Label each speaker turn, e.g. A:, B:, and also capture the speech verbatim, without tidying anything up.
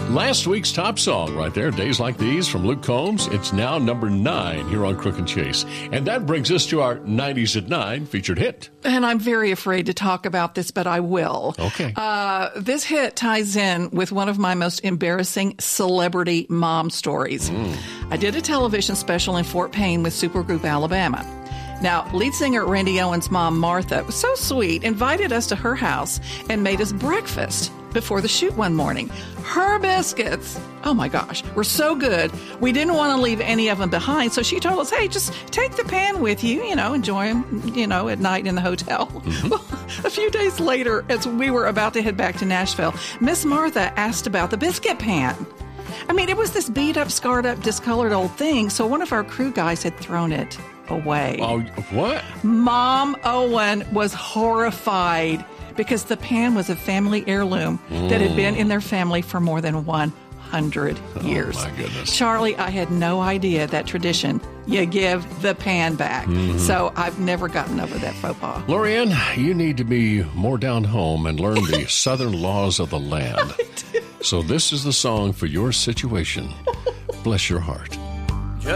A: Last week's top song right there, Days Like These from Luke Combs. It's now number nine here on Crook and Chase. And that brings us to our nineties at nine featured hit.
B: And I'm very afraid to talk about this, but I will.
A: Okay.
B: Uh, this hit ties in with one of my most embarrassing celebrity mom stories. Mm. I did a television special in Fort Payne with Supergroup Alabama. Now, lead singer Randy Owens' mom, Martha, was so sweet, invited us to her house and made us breakfast before the shoot one morning. Her biscuits, oh my gosh, were so good. We didn't want to leave any of them behind, so she told us, hey, just take the pan with you, you know, enjoy them, you know, at night in the hotel. Mm-hmm. Well, a few days later, as we were about to head back to Nashville, Miss Martha asked about the biscuit pan. I mean, it was this beat-up, scarred-up, discolored old thing, so one of our crew guys had thrown it away.
A: Oh, what?
B: Mom Owen was horrified because the pan was a family heirloom mm. that had been in their family for more than one hundred years.
A: Oh, my goodness.
B: Charlie, I had no idea that tradition, you give the pan back. Mm-hmm. So I've never gotten over that faux pas.
A: Lorianne, you need to be more down home and learn the southern laws of the land. So this is the song for your situation. Bless your heart.